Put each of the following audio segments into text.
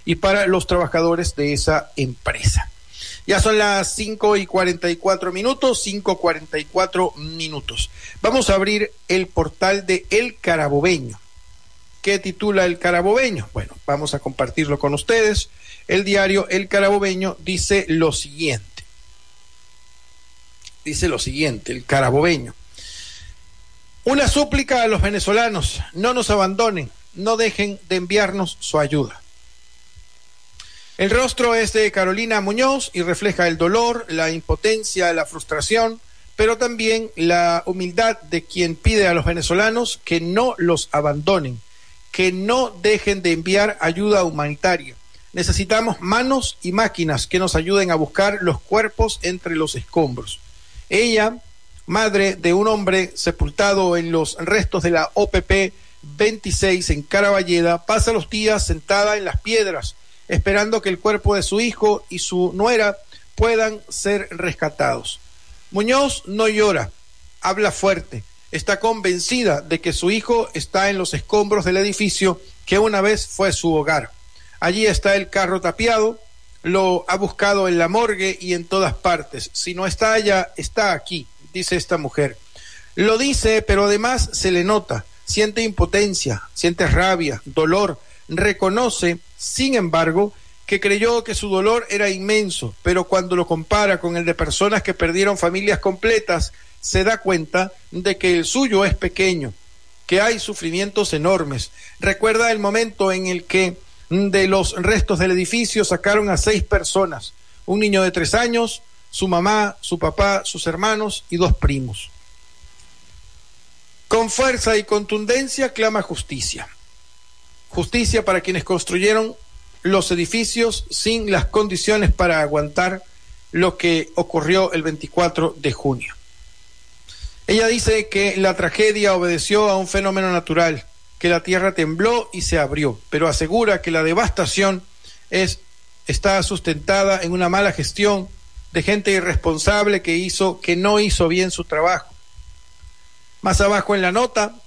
y para los trabajadores de esa empresa. Ya son las 5:44, 5:44. Vamos a abrir el portal de El Carabobeño. ¿Qué titula El Carabobeño? Bueno, vamos a compartirlo con ustedes. El diario El Carabobeño dice lo siguiente. El Carabobeño. Una súplica a los venezolanos: no nos abandonen, no dejen de enviarnos su ayuda. El rostro es de Carolina Muñoz y refleja el dolor, la impotencia, la frustración, pero también la humildad de quien pide a los venezolanos que no los abandonen, que no dejen de enviar ayuda humanitaria. Necesitamos manos y máquinas que nos ayuden a buscar los cuerpos entre los escombros. Ella, madre de un hombre sepultado en los restos de la OPP 26 en Caraballeda, pasa los días sentada en las piedras, esperando que el cuerpo de su hijo y su nuera puedan ser rescatados. Muñoz no llora, habla fuerte, está convencida de que su hijo está en los escombros del edificio que una vez fue su hogar. Allí está el carro tapiado, lo ha buscado en la morgue y en todas partes. Si no está allá, está aquí, dice esta mujer. Lo dice, pero además se le nota, siente impotencia, siente rabia, dolor, reconoce, sin embargo, que creyó que su dolor era inmenso, pero cuando lo compara con el de personas que perdieron familias completas, se da cuenta de que el suyo es pequeño, que hay sufrimientos enormes. Recuerda el momento en el que de los restos del edificio sacaron a 6 personas, un niño de 3 años, su mamá, su papá, sus hermanos y 2 primos. Con fuerza y contundencia clama justicia. Justicia para quienes construyeron los edificios sin las condiciones para aguantar lo que ocurrió el 24 de junio. Ella dice que la tragedia obedeció a un fenómeno natural, que la tierra tembló y se abrió, pero asegura que la devastación está sustentada en una mala gestión de gente irresponsable que no hizo bien su trabajo. Más abajo en la nota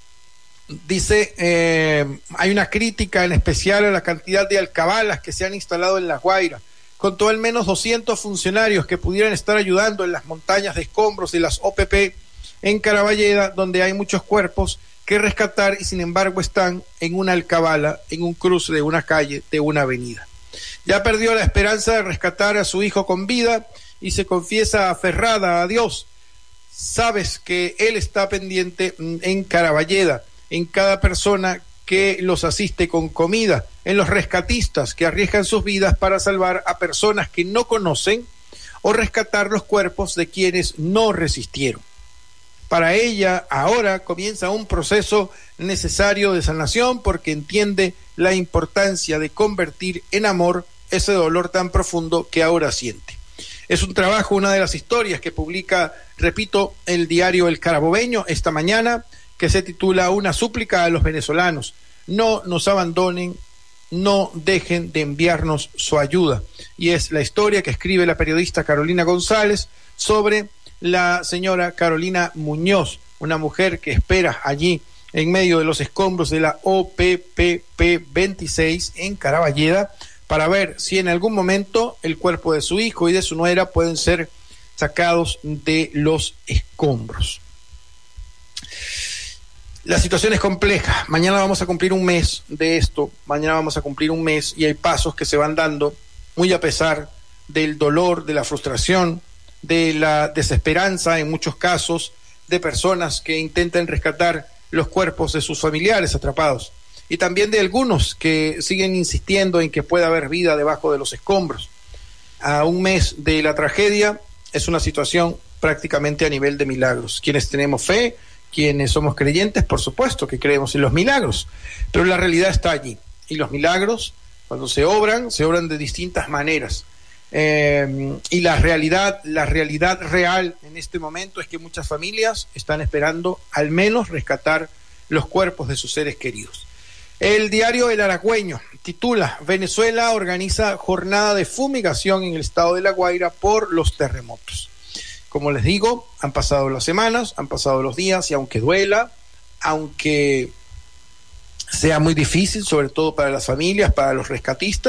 dice, hay una crítica en especial a la cantidad de alcabalas que se han instalado en La Guaira. Contó al menos 200 funcionarios que pudieran estar ayudando en las montañas de escombros de las OPP en Caraballeda, donde hay muchos cuerpos que rescatar y sin embargo están en una alcabala, en un cruce de una calle, de una avenida. Ya perdió la esperanza de rescatar a su hijo con vida y se confiesa aferrada a Dios. Sabes que Él está pendiente en Caraballeda, en cada persona que los asiste con comida, en los rescatistas que arriesgan sus vidas para salvar a personas que no conocen o rescatar los cuerpos de quienes no resistieron. Para ella ahora comienza un proceso necesario de sanación porque entiende la importancia de convertir en amor ese dolor tan profundo que ahora siente. Es un trabajo, una de las historias que publica, repito, el diario El Carabobeño esta mañana, que se titula Una súplica a los venezolanos: no nos abandonen, no dejen de enviarnos su ayuda. Y es la historia que escribe la periodista Carolina González sobre la señora Carolina Muñoz, una mujer que espera allí en medio de los escombros de la OPPP 26 en Caraballeda para ver si en algún momento el cuerpo de su hijo y de su nuera pueden ser sacados de los escombros. La situación es compleja. Mañana vamos a cumplir un mes de esto. Mañana vamos a cumplir un mes y hay pasos que se van dando muy a pesar del dolor, de la frustración, de la desesperanza en muchos casos de personas que intentan rescatar los cuerpos de sus familiares atrapados y también de algunos que siguen insistiendo en que pueda haber vida debajo de los escombros. A un mes de la tragedia es una situación prácticamente a nivel de milagros. Quienes tenemos fe, quienes somos creyentes, por supuesto que creemos en los milagros, pero la realidad está allí. Y los milagros, cuando se obran de distintas maneras. Y la realidad real en este momento es que muchas familias están esperando al menos rescatar los cuerpos de sus seres queridos. El diario El Aragüeño titula: Venezuela organiza jornada de fumigación en el estado de La Guaira por los terremotos. Como les digo, han pasado las semanas, han pasado los días y aunque duela, aunque sea muy difícil, sobre todo para las familias, para los rescatistas,